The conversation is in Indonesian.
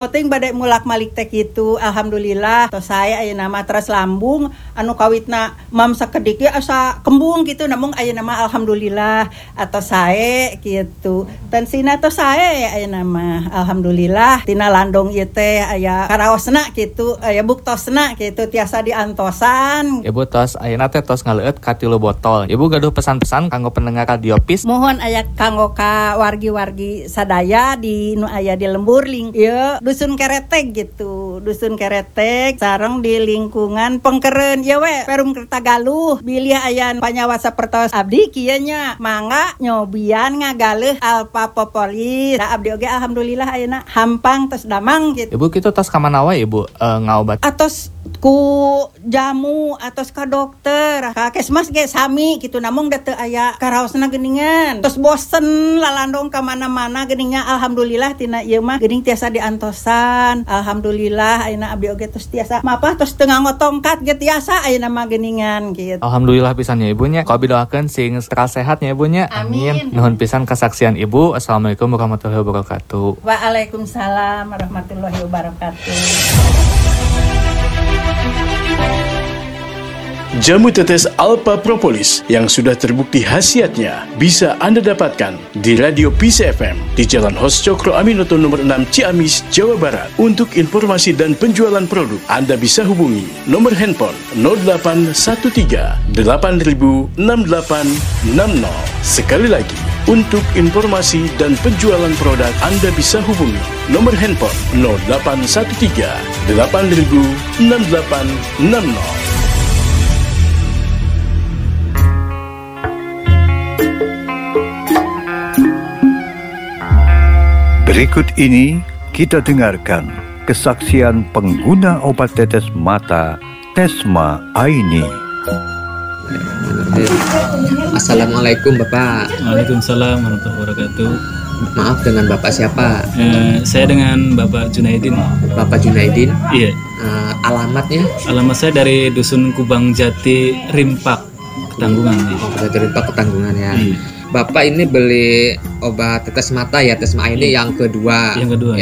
Penting badai mulak malik teh gitu, alhamdulillah. Tos saya aya nama teras lambung, anu kawitna mam sakedik asa kembung gitu, namun aya nama alhamdulillah. Atau saya gitu. Tensina tos saya aya nama alhamdulillah. Tina landong ieu teh aya karaosna gitu, aya buktosna gitu, tiasa diantosan. Ibu tos ayeuna teh tos ngaleueut ka 3 botol. Ibu gaduh pesan-pesan kanggo pendengar Radio Pis. Mohon aya kanggo ka wargi-wargi sadaya di nu aya di lembur ling ieu dusun Keretek gitu, dusun Keretek sareng di lingkungan Pengkeren ya we Perum Kertagaluh bilih ayan panyawasa pertos abdi kieu nya mangga nyobian ngagaleuh alpa popolis. Da abdi oge alhamdulillah ayeuna hampang tos damang gitu. Ibu kitu tos ka mana wae Ibu ngaobat? Atos ku jamu atos ka dokter ka kesmas ge sami gitu, namun da teu aya karaosna geuningan. Terus bosen lalandong ka mana-mana geuninnya alhamdulillah tina ieu mah geuning tiasa diantosan. Alhamdulillah ayeuna abdi oge tos tiasa mapah tos teu ngangotongkat ge tiasa ayeuna mah geuningan gitu. Alhamdulillah pisan ya Ibunya. Kau bidoakeun sing seras sehat ya Ibunya. Amin. Nuhun pisan kesaksian Ibu. Assalamualaikum warahmatullahi wabarakatuh. Waalaikumsalam warahmatullahi wabarakatuh. Jamu tetes Alpha Propolis yang sudah terbukti khasiatnya bisa Anda dapatkan di Radio Pis FM di Jalan Hos Cokro Aminoto nomor 6 Ciamis, Jawa Barat. Untuk informasi dan penjualan produk, Anda bisa hubungi nomor handphone 0813 8000 6860. Sekali lagi, untuk informasi dan penjualan produk, Anda bisa hubungi nomor handphone 0813 8000 6860. Berikut ini kita dengarkan kesaksian pengguna obat tetes mata Tesma Aini. Assalamualaikum Bapak. Waalaikumsalam warahmatullahi wabarakatuh. Maaf, dengan Bapak siapa? Saya dengan Bapak Junaidin. Bapak Junaidin? Iya. Alamatnya? Alamat saya dari Dusun Kubang Jati, Rimpak, Ketanggungan. Dari Rimpak, Ketanggungan ya. Iya. Bapak ini beli obat tetes mata ya, Tesma ini yang kedua. Yang kedua.